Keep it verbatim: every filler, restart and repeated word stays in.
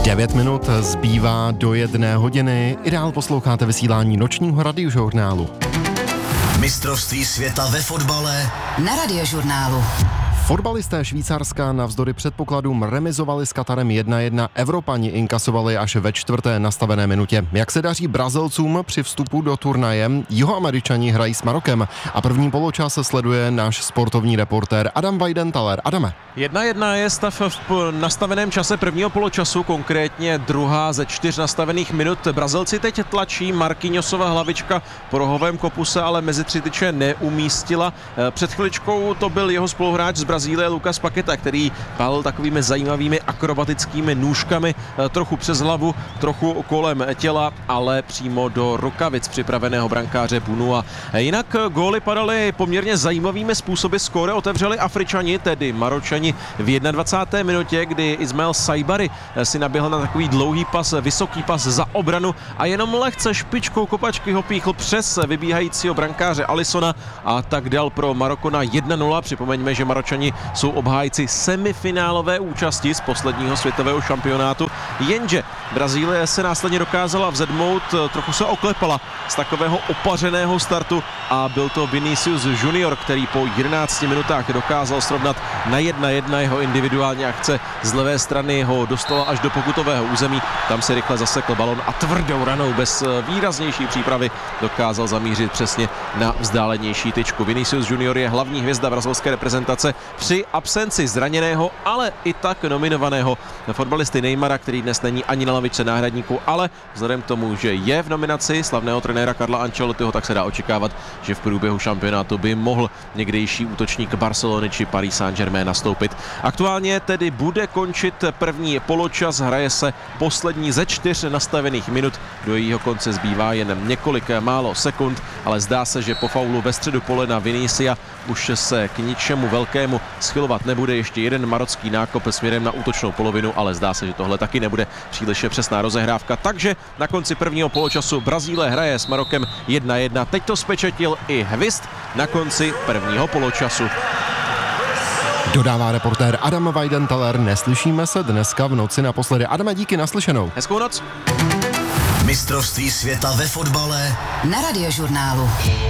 Devět minut zbývá do jedné hodiny. I dál posloucháte vysílání nočního radiožurnálu. Mistrovství světa ve fotbale na radiožurnálu. Fotbalisté Švýcarska navzdory předpokladům remizovali s Katarem jedna jedna, Evropani inkasovali až ve čtvrté nastavené minutě. Jak se daří Brazilcům při vstupu do turnaje? Jihoameričani hrají s Marokem a první poločas sleduje náš sportovní reportér Adam Weidenthaler. Adame. jedna jedna je stav v nastaveném čase prvního poločasu, konkrétně druhá ze čtyř nastavených minut. Brazilci teď tlačí, Marquinhosova hlavička po rohovém kopu se ale mezi tři tyče neumístila. Před chviličkou to byl jeho spoluhráč z Brazílie Lucas Paqueta, který pálil takovými zajímavými akrobatickými nůžkami, trochu přes hlavu, trochu kolem těla, ale přímo do rukavic připraveného brankáře Bunua. Jinak góly padaly poměrně zajímavými způsoby. Skóre otevřeli Afričani, tedy Maročani v dvacáté první minutě, kdy Ismail Saibari si naběhl na takový dlouhý pas, vysoký pas za obranu a jenom lehce špičkou kopačky ho píchl přes vybíhajícího brankáře Alissona a tak dal pro Maroko na jedna nula. Připomeňme, že Maročani jsou obhájci semifinálové účasti z posledního světového šampionátu. Jenže Brazílie se následně dokázala vzedmout, trochu se oklepala z takového opařeného startu a byl to Vinicius Junior, který po jedenácti minutách dokázal srovnat na jedna jedna. Jeho individuální akce z levé strany ho dostala až do pokutového území. Tam se rychle zasekl balon a tvrdou ranou bez výraznější přípravy dokázal zamířit přesně na vzdálenější tyčku. Vinicius Junior je hlavní hvězda brazilské reprezentace při absenci zraněného, ale i tak nominovaného fotbalisty Neymara, který dnes není ani na lavičce náhradníků, ale vzhledem k tomu, že je v nominaci slavného trenéra Carla Ancelottiho, tak se dá očekávat, že v průběhu šampionátu by mohl někdejší útočník Barcelony či Paris Saint-Germain nastoupit. Aktuálně tedy bude končit první poločas, hraje se poslední ze čtyř nastavených minut, do jejího konce zbývá jen několik málo sekund, ale zdá se, že po faulu ve středu pole na Vinicia už se k ničemu velkému schylovat nebude. Ještě jeden marocký nákop směrem na útočnou polovinu, ale zdá se, že tohle taky nebude příliš přesná rozehrávka. Takže na konci prvního poločasu Brazílie hraje s Marokem jedna jedna. Teď to spečetil i hvizd na konci prvního poločasu. Dodává reportér Adam Weidenthaler. Neslyšíme se dneska v noci naposledy. Adame, díky, naslyšenou. Hezkou noc. Mistrovství světa ve fotbale na radiožurnálu.